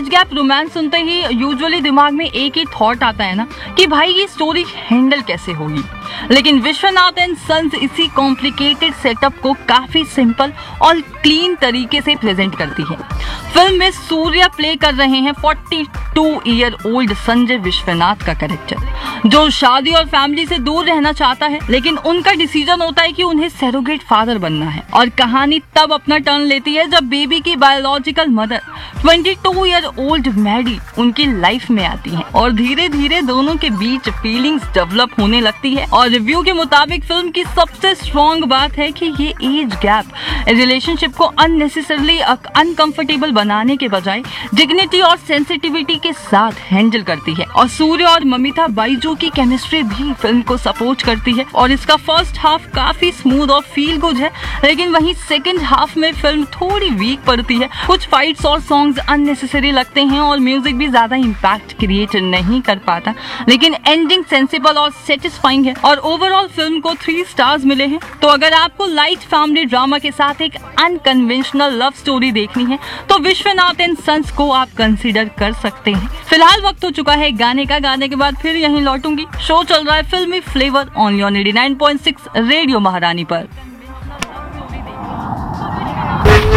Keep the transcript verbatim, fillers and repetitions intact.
Age gap romance सुनते ही usually दिमाग में एक ही थॉट आता है ना कि भाई ये स्टोरी हैंडल कैसे होगी, लेकिन विश्वनाथ एंड सन्स इसी कॉम्प्लिकेटेड सेटअप को काफी सिंपल और क्लीन तरीके से प्रेजेंट करती है। फिल्म में सूर्या प्ले कर रहे हैं बयालीस ईयर ओल्ड संजय विश्वनाथ का कैरेक्टर, जो शादी और फैमिली से दूर रहना चाहता है, लेकिन उनका डिसीजन होता है कि उन्हें सरोगेट फादर बनना है। और कहानी तब अपना टर्न लेती है जब बेबी की बायोलॉजिकल मदर बाईस ईयर ओल्ड मैडी उनकी लाइफ में आती है और धीरे धीरे दोनों के बीच फीलिंग्स डेवलप होने लगती है। और रिव्यू के मुताबिक फिल्म की सबसे स्ट्रॉन्ग बात है कि ये एज गैप रिलेशनशिप को अननेसेसरली अनकंफर्टेबल बनाने के बजाय डिग्निटी और सेंसिटिविटी के साथ हैंडल करती है। और सूर्य और ममिता बाईजू की केमिस्ट्री भी फिल्म को सपोर्ट करती है और इसका फर्स्ट हाफ काफी स्मूथ और फील गुड है, लेकिन वहीं सेकंड हाफ में फिल्म थोड़ी वीक पड़ती है। कुछ फाइट्स और सॉन्ग्स अननेसेसरी लगते हैं और म्यूजिक भी ज्यादा इम्पैक्ट क्रिएट नहीं कर पाता, लेकिन एंडिंग सेंसिबल और सेटिस्फाइंग है और ओवरऑल फिल्म को थ्री स्टार्स मिले हैं। तो अगर आपको लाइट फैमिली ड्रामा के साथ एक अनकन्वेंशनल लव स्टोरी देखनी है तो विश्वनाथ एंड सन्स को आप कंसीडर कर सकते हैं। फिलहाल वक्त हो चुका है गाने का, गाने के बाद फिर यहीं लौटूंगी। शो चल रहा है फिल्मी flavour on your ninety nine point six radio महारानी पर।